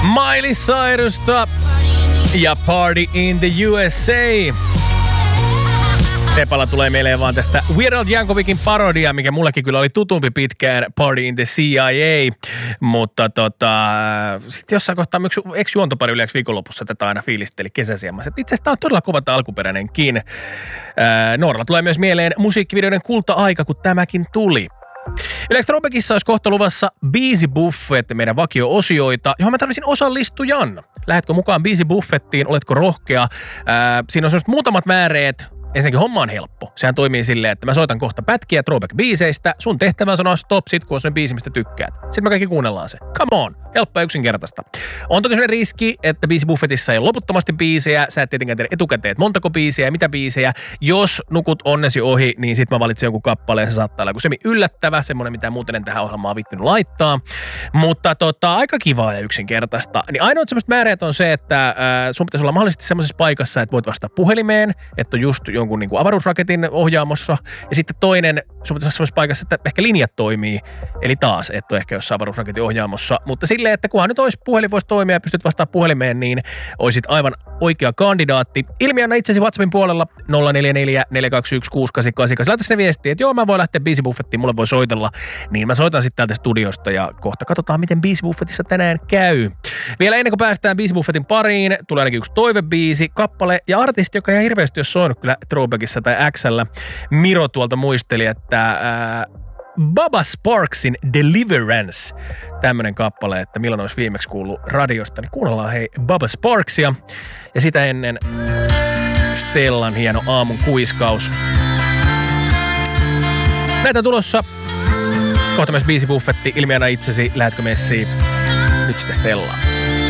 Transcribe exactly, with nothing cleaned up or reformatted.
Miley Cyrusta ja Party in the U S A. Tepalla tulee mieleen vaan tästä Weird Al Yankovicin parodia, mikä mullekin kyllä oli tutumpi pitkään, Party in the C I A. Mutta tota, sitten jossain kohtaa yksi ex-juontopari yleensä viikonlopussa tätä aina fiilisteli kesäsiemassa. Itse asiassa tämä on todella kova tämä alkuperäinenkin. Nooralla tulee myös mieleen musiikkivideoiden kulta-aika, kun tämäkin tuli. Yleensä Throwbackissa olisi kohta luvassa Biisi Buffet, meidän vakio-osioita, johon mä tarvitsin osallistujan. Lähetkö mukaan Biisi Buffettiin, oletko rohkea? Ää, siinä on sellaiset muutamat määreet. Ensinnäkin homma on helppo. Sehän toimii silleen, että mä soitan kohta pätkiä Throwback-biiseistä. Sun tehtävä on sanoa stop sit, kun on sen biisi, mistä tykkäät. Sitten me kaikki kuunnellaan se. Come on! Helppo ja yksinkertaista. On toki sellainen riski, että Biisi Buffetissa ei ole loputtomasti biisejä. Sä et tietenkään tiedä etukäteen, että montako biisejä ja mitä biisejä. Jos nukut onnesi ohi, niin sit mä valitsen jonkun kappaleen. Se saattaa olla joku semi yllättävä, semmonen mitä muuten en tähän ohjelmaan vittinyt laittaa. Mutta tota, aika kivaa ja yksinkertaista. Niin ainoat semmoiset määreet on se, että äh, sun pitäisi olla mahdollisesti semmoisessa paikassa, että voit vastata puhelimeen, että on just jonkun niin kuin avaruusraketin ohjaamossa. Ja sitten toinen, sun pitäisi olla semmoisessa paikassa, että ehkä linjat toimii. Eli taas, että on ehkä jossain avaruusraketin ohjaamossa. Mutta silleen, että kunhan nyt olisi puhelin voisi toimia ja pystyt vastaamaan puhelimeen, niin olisit aivan oikea kandidaatti. Ilmiönä itsesi WhatsAppin puolella nolla neljä neljä neljä kaksi yksi kuusi kahdeksan kahdeksan. Laita sinne viestiä, että joo, mä voin lähteä Biisi Buffettiin, mulle voi soitella. Niin mä soitan sitten täältä studiosta ja kohta katsotaan, miten Biisi Buffetissa tänään käy. Vielä ennen kuin päästään Biisi Buffetin pariin, tulee ainakin yksi toivebiisi, kappale ja artisti, joka ihan hirveästi on soinut kyllä Throwbackissa tai X:llä. Miro tuolta muisteli, että ää, Baba Sparksin Deliverance, tämmönen kappale, että milloin olisi viimeksi kuullut radiosta, niin kuunnellaan hei Baba Sparksia ja sitä ennen Stellan hieno aamun kuiskaus. Näitä tulossa, kohta myös Biisi Buffetti, ilmiönä itsesi, lähetkö messiin, nyt sitten Stellaan.